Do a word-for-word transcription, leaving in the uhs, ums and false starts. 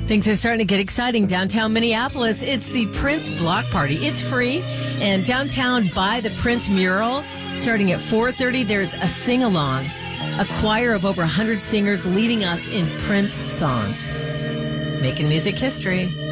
Things are starting to get exciting downtown Minneapolis. It's the Prince Block Party. It's free. And downtown by the Prince mural, starting at four thirty, there's a sing-along. A choir of over one hundred singers leading us in Prince songs. Making music history.